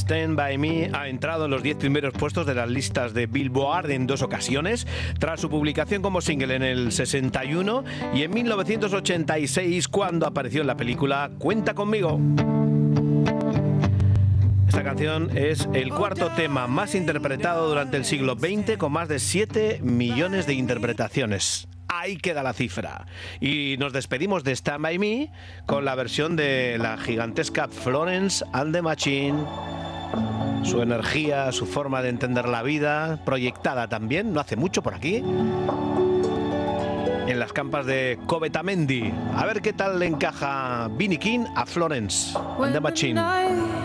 Stand By Me ha entrado en los 10 primeros puestos de las listas de Billboard en 2 ocasiones, tras su publicación como single en el 61 y en 1986, cuando apareció en la película Cuenta Conmigo. Esta canción es el 4º tema más interpretado durante el siglo XX, con más de 7 millones de interpretaciones. Ahí queda la cifra. Y nos despedimos de Stand By Me con la versión de la gigantesca Florence and the Machine. Su energía, su forma de entender la vida, proyectada también, no hace mucho por aquí, en las campas de Covetamendi. A ver qué tal le encaja Vinnie King a Florence and the Machine.